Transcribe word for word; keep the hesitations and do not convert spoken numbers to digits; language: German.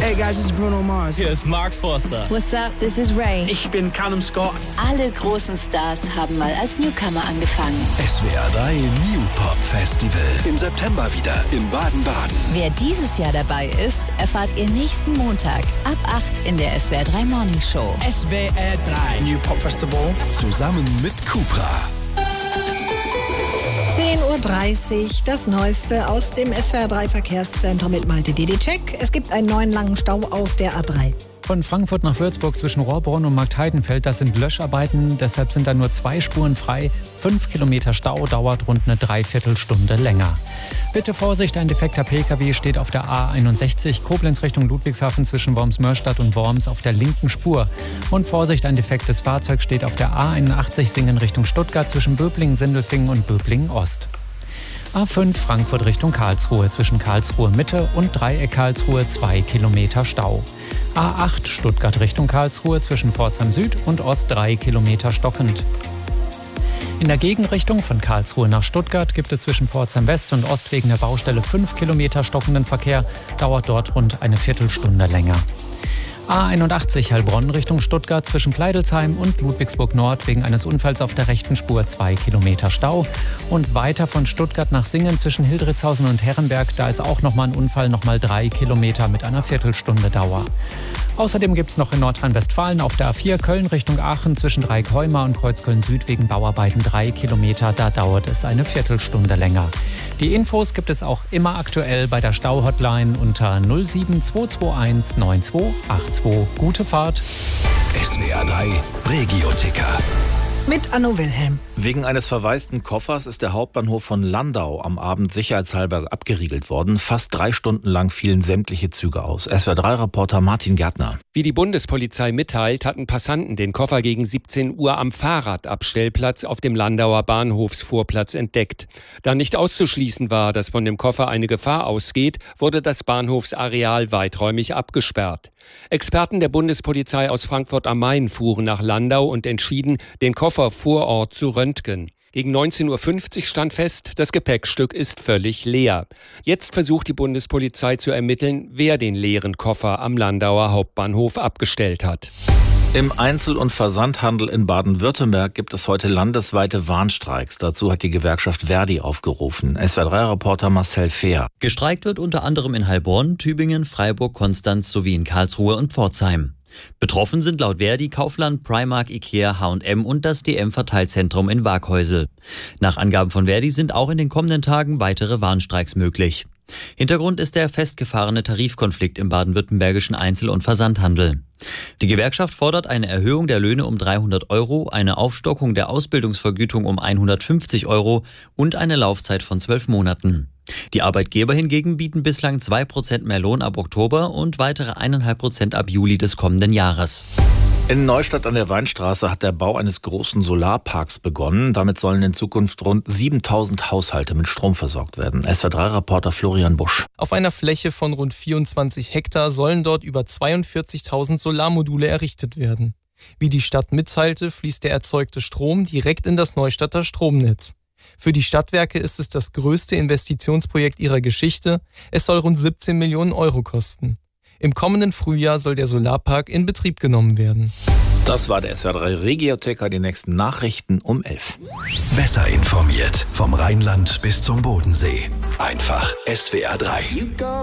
Hey guys, this is Bruno Mars. Hier ist Mark Forster. What's up? This is Ray. Ich bin Callum Scott. Alle großen Stars haben mal als Newcomer angefangen. S W R drei New Pop Festival. Im September wieder in Baden-Baden. Wer dieses Jahr dabei ist, erfahrt ihr nächsten Montag ab acht in der S W R drei Morning Show. S W R drei New Pop Festival. Zusammen mit Cupra. zehn Uhr dreißig, das Neueste aus dem S W R drei Verkehrszentrum mit Malte Dedicek. Es gibt einen neuen langen Stau auf der A drei. Von Frankfurt nach Würzburg zwischen Rohrbrunn und Marktheidenfeld, das sind Löscharbeiten. Deshalb sind da nur zwei Spuren frei. Fünf Kilometer Stau dauert rund eine Dreiviertelstunde länger. Bitte Vorsicht, ein defekter P K W steht auf der A einundsechzig, Koblenz Richtung Ludwigshafen zwischen Worms-Mörstadt und Worms auf der linken Spur. Und Vorsicht, ein defektes Fahrzeug steht auf der A einundachtzig Singen Richtung Stuttgart zwischen Böblingen, Sindelfingen und Böblingen Ost. A fünf Frankfurt Richtung Karlsruhe zwischen Karlsruhe Mitte und Dreieck Karlsruhe zwei Kilometer Stau. A acht Stuttgart Richtung Karlsruhe zwischen Pforzheim Süd und Ost drei Kilometer stockend. In der Gegenrichtung von Karlsruhe nach Stuttgart gibt es zwischen Pforzheim West und Ost wegen der Baustelle fünf Kilometer stockenden Verkehr, dauert dort rund eine Viertelstunde länger. A einundachtzig Heilbronn Richtung Stuttgart zwischen Pleidelsheim und Ludwigsburg Nord wegen eines Unfalls auf der rechten Spur zwei Kilometer Stau. Und weiter von Stuttgart nach Singen zwischen Hildritzhausen und Herrenberg, da ist auch nochmal ein Unfall, nochmal drei Kilometer mit einer Viertelstunde Dauer. Außerdem gibt es noch in Nordrhein-Westfalen auf der A vier Köln Richtung Aachen zwischen Dreieckheuma und Kreuzköln Süd wegen Bauarbeiten drei Kilometer, da dauert es eine Viertelstunde länger. Die Infos gibt es auch immer aktuell bei der Stau-Hotline unter null sieben zwei zwei eins neun zwei acht zwei. Gute Fahrt. S W R drei Regio-Ticker. Mit Anno Wilhelm. Wegen eines verwaisten Koffers ist der Hauptbahnhof von Landau am Abend sicherheitshalber abgeriegelt worden. Fast drei Stunden lang fielen sämtliche Züge aus. S W R drei Reporter Martin Gärtner. Wie die Bundespolizei mitteilt, hatten Passanten den Koffer gegen siebzehn Uhr am Fahrradabstellplatz auf dem Landauer Bahnhofsvorplatz entdeckt. Da nicht auszuschließen war, dass von dem Koffer eine Gefahr ausgeht, wurde das Bahnhofsareal weiträumig abgesperrt. Experten der Bundespolizei aus Frankfurt am Main fuhren nach Landau und entschieden, den Koffer vor Ort zu röntgen. Gegen neunzehn Uhr fünfzig stand fest, das Gepäckstück ist völlig leer. Jetzt versucht die Bundespolizei zu ermitteln, wer den leeren Koffer am Landauer Hauptbahnhof abgestellt hat. Im Einzel- und Versandhandel in Baden-Württemberg gibt es heute landesweite Warnstreiks. Dazu hat die Gewerkschaft Verdi aufgerufen. S W R drei Reporter Marcel Fehr. Gestreikt wird unter anderem in Heilbronn, Tübingen, Freiburg, Konstanz sowie in Karlsruhe und Pforzheim. Betroffen sind laut Verdi Kaufland, Primark, Ikea, H und M und das D M-Verteilzentrum in Waaghäusel. Nach Angaben von Verdi sind auch in den kommenden Tagen weitere Warnstreiks möglich. Hintergrund ist der festgefahrene Tarifkonflikt im baden-württembergischen Einzel- und Versandhandel. Die Gewerkschaft fordert eine Erhöhung der Löhne um dreihundert Euro, eine Aufstockung der Ausbildungsvergütung um hundertfünfzig Euro und eine Laufzeit von zwölf Monaten. Die Arbeitgeber hingegen bieten bislang zwei Prozent mehr Lohn ab Oktober und weitere eins Komma fünf Prozent ab Juli des kommenden Jahres. In Neustadt an der Weinstraße hat der Bau eines großen Solarparks begonnen. Damit sollen in Zukunft rund siebentausend Haushalte mit Strom versorgt werden. S W R drei Reporter Florian Busch. Auf einer Fläche von rund vierundzwanzig Hektar sollen dort über zweiundvierzigtausend Solarmodule errichtet werden. Wie die Stadt mitteilte, fließt der erzeugte Strom direkt in das Neustadter Stromnetz. Für die Stadtwerke ist es das größte Investitionsprojekt ihrer Geschichte. Es soll rund siebzehn Millionen Euro kosten. Im kommenden Frühjahr soll der Solarpark in Betrieb genommen werden. Das war der S W R drei Regio-Ticker, die nächsten Nachrichten um elf. Besser informiert vom Rheinland bis zum Bodensee. Einfach S W R drei.